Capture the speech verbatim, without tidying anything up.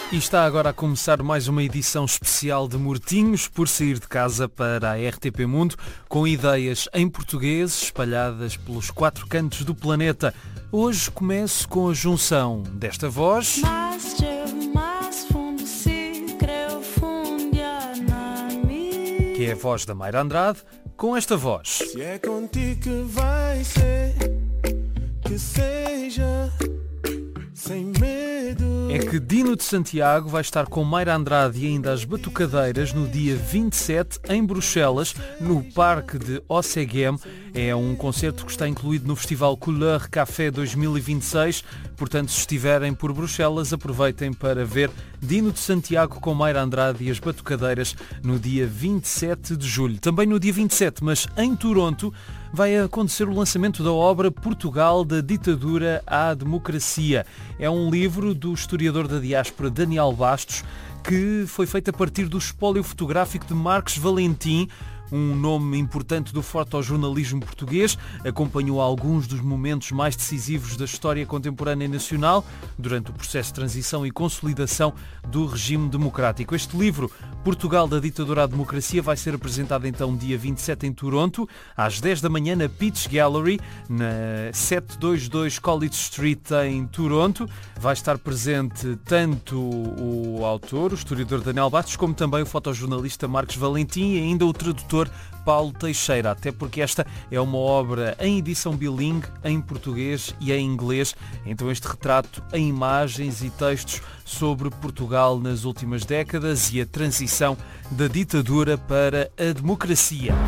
E está agora a começar mais uma edição especial de Mortinhos por sair de casa para a R T P Mundo, com ideias em português espalhadas pelos quatro cantos do planeta. Hoje começo com a junção desta voz, que é a voz da Mayra Andrade, com esta voz. Se é contigo que vai ser, que seja sem medo. É que Dino de Santiago vai estar com Mayra Andrade e ainda as Batucadeiras no dia vinte e sete em Bruxelas, no Parque de Ossegem. É um concerto que está incluído no Festival Couleur Café dois mil e vinte e seis. Portanto, se estiverem por Bruxelas, aproveitem para ver Dino de Santiago com Mayra Andrade e as Batucadeiras no dia vinte e sete de julho. Também no dia vinte e sete, mas em Toronto, vai acontecer o lançamento da obra Portugal da Ditadura à Democracia. É um livro do historiador da diáspora Daniel Bastos, que foi feito a partir do espólio fotográfico de Marcos Valentim, um nome importante do fotojornalismo português. Acompanhou alguns dos momentos mais decisivos da história contemporânea nacional durante o processo de transição e consolidação do regime democrático. Este livro, Portugal da Ditadura à Democracia, vai ser apresentado então dia vinte e sete em Toronto, às dez da manhã na Peach Gallery, na setecentos e vinte e dois College Street em Toronto. Vai estar presente tanto o autor, o historiador Daniel Bastos, como também o fotojornalista Marcos Valentim e ainda o tradutor Paulo Teixeira, até porque esta é uma obra em edição bilingue, em português e em inglês. Então este retrato em imagens e textos sobre Portugal nas últimas décadas e a transição da ditadura para a democracia.